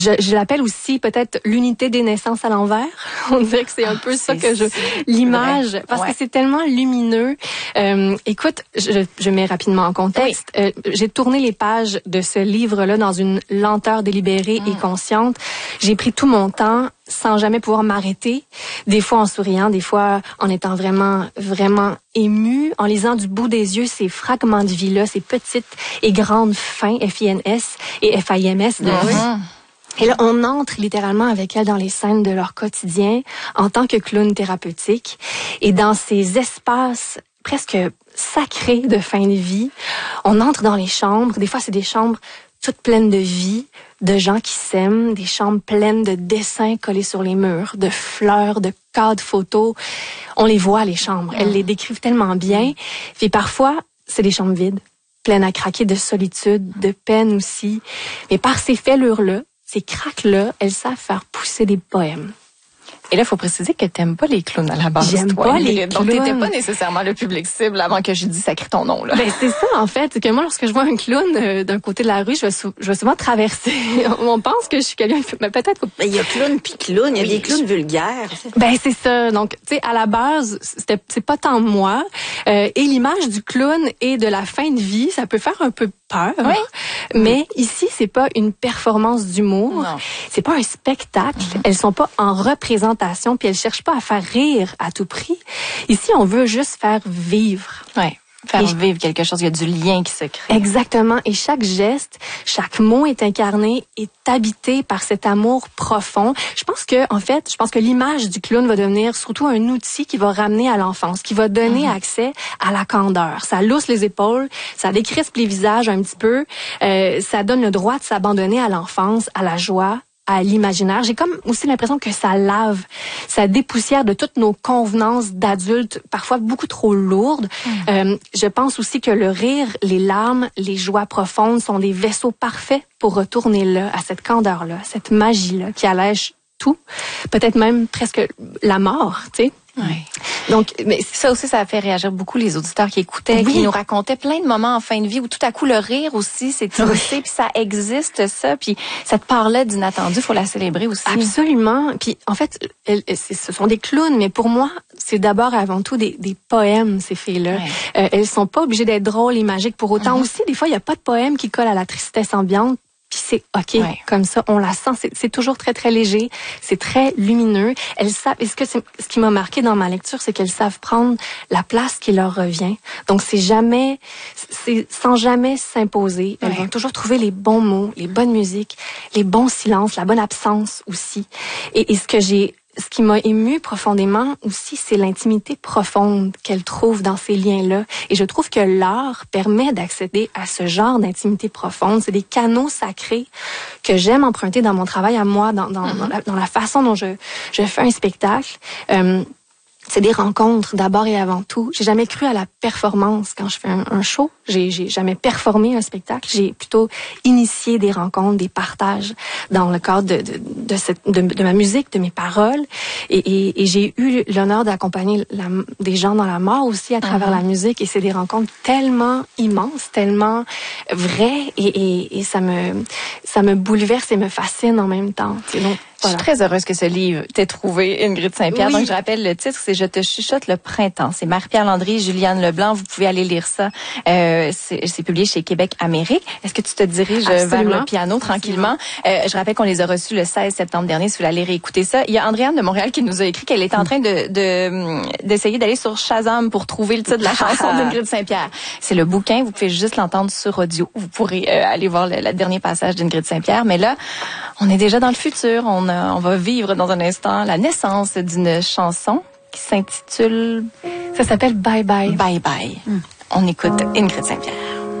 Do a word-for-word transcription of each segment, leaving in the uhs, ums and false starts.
Je, je l'appelle aussi peut-être l'unité des naissances à l'envers. On dirait que c'est un peu ça que je... L'image, parce ouais. que c'est tellement lumineux. Euh, écoute, je, je mets rapidement en contexte. Euh, j'ai tourné les pages de ce livre-là dans une lenteur délibérée mmh. et consciente. J'ai pris tout mon temps sans jamais pouvoir m'arrêter. Des fois en souriant, des fois en étant vraiment, vraiment émue, en lisant du bout des yeux ces fragments de vie-là, ces petites et grandes fins, F I N S et F I M S de mmh. vie. Et là, on entre littéralement avec elle dans les scènes de leur quotidien en tant que clown thérapeutique. Et dans ces espaces presque sacrés de fin de vie, on entre dans les chambres. Des fois, c'est des chambres toutes pleines de vie, de gens qui s'aiment, des chambres pleines de dessins collés sur les murs, de fleurs, de cadres photos. On les voit, les chambres. Elles les décrivent tellement bien. Puis parfois, c'est des chambres vides, pleines à craquer de solitude, de peine aussi. Mais par ces fêlures-là, ces craques-là, elles savent faire pousser des poèmes. Et là, il faut préciser que t'aimes pas les clowns à la base. J'aime toi, pas les donc, clowns. Donc, t'étais pas nécessairement le public cible avant que je dise sacré ton nom, là. Ben, c'est ça, en fait. Que moi, lorsque je vois un clown euh, d'un côté de la rue, je vais, sou- je vais souvent traverser. On pense que je suis quelqu'un, mais peut-être que... Ben, il y a clown puis clown. Il y a oui, des clowns je... vulgaires. Ben, c'est ça. Donc, tu sais, à la base, c'était, c'est pas tant moi. Euh, et l'image du clown et de la fin de vie, ça peut faire un peu peur. Oui. Mais ici, c'est pas une performance d'humour. Non. C'est pas un spectacle. Mm-hmm. Elles sont pas en représentation, puis elles cherchent pas à faire rire à tout prix. Ici, on veut juste faire vivre. Ouais. Faire et vivre quelque chose, il y a du lien qui se crée. Exactement. Et chaque geste, chaque mot est incarné, est habité par cet amour profond. Je pense que, en fait, je pense que l'image du clown va devenir surtout un outil qui va ramener à l'enfance, qui va donner mmh. accès à la candeur. Ça lousse les épaules, ça décrispe les visages un petit peu, euh, ça donne le droit de s'abandonner à l'enfance, à la joie, à l'imaginaire. J'ai comme aussi l'impression que ça lave, ça dépoussière de toutes nos convenances d'adultes, parfois beaucoup trop lourdes. Mmh. Euh, je pense aussi que le rire, les larmes, les joies profondes sont des vaisseaux parfaits pour retourner là, à cette candeur-là, à cette magie-là qui allège tout, peut-être même presque la mort, tu sais. Ouais. Donc, mais ça aussi, ça a fait réagir beaucoup les auditeurs qui écoutaient, oui. qui nous racontaient plein de moments en fin de vie où tout à coup le rire aussi s'est immiscé, oui. puis ça existe ça, puis cette part-là d'inattendu, faut la célébrer aussi. Absolument. Puis en fait, elles, ce sont des clowns, mais pour moi, c'est d'abord avant tout des, des poèmes ces filles-là. Ouais. Euh, elles sont pas obligées d'être drôles et magiques pour autant. Mm-hmm. Aussi, des fois, il y a pas de poème qui colle à la tristesse ambiante. Puis c'est OK, ouais. comme ça, on la sent. C'est, c'est toujours très, très léger. C'est très lumineux. Elles savent, et ce, que c'est, ce qui m'a marqué dans ma lecture, c'est qu'elles savent prendre la place qui leur revient. Donc, c'est jamais, c'est sans jamais s'imposer. Elles ouais. vont toujours trouver les bons mots, les bonnes musiques, les bons silences, la bonne absence aussi. Et, et ce que j'ai Ce qui m'a émue profondément aussi, c'est l'intimité profonde qu'elle trouve dans ces liens-là. Et je trouve que l'art permet d'accéder à ce genre d'intimité profonde. C'est des canaux sacrés que j'aime emprunter dans mon travail à moi, dans, dans, mm-hmm. dans, la, dans la façon dont je, je fais un spectacle. Euh, c'est des rencontres d'abord et avant tout. J'ai jamais cru à la performance quand je fais un, un show. J'ai, j'ai jamais performé un spectacle. J'ai plutôt initié des rencontres, des partages dans le cadre de, de, de, cette, de, de ma musique, de mes paroles. Et, et, et j'ai eu l'honneur d'accompagner la, des gens dans la mort aussi à travers uh-huh. la musique. Et c'est des rencontres tellement immenses, tellement vraies. Et, et, et ça me, ça me bouleverse et me fascine en même temps. Et donc, voilà. Je suis très heureuse que ce livre t'ait trouvé, Ingrid Saint-Pierre. Oui. Donc, je rappelle le titre, c'est « Je te chuchote le printemps ». C'est Marie-Pierre Landry, Juliane Leblanc. Vous pouvez aller lire ça. Euh, c'est, c'est publié chez Québec Amérique. Est-ce que tu te diriges Absolument. vers le piano tranquillement? Euh, je rappelle qu'on les a reçus le seize septembre dernier. Si vous voulez aller réécouter ça. Il y a Andréane de Montréal qui nous a écrit qu'elle était en train de, de d'essayer d'aller sur Shazam pour trouver le titre de la chanson d'Ingrid Saint-Pierre. C'est le bouquin. Vous pouvez juste l'entendre sur audio. Vous pourrez euh, aller voir le, le dernier passage d'Ingrid Saint-Pierre. Mais là, on est déjà dans le futur. On, a, on va vivre dans un instant la naissance d'une chanson qui s'intitule... Ça s'appelle Bye Bye. Bye Bye. Mm. On écoute Ingrid Saint-Pierre.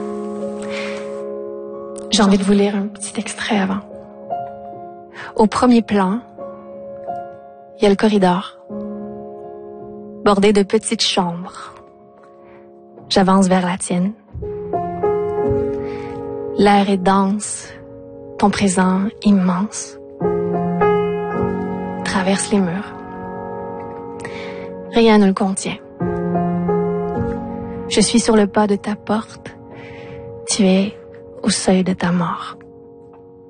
J'ai envie de vous lire un petit extrait avant. Au premier plan, il y a le corridor, bordé de petites chambres. J'avance vers la tienne. L'air est dense, ton présent immense. Traverse les murs. Rien ne le contient. Je suis sur le pas de ta porte. Tu es au seuil de ta mort.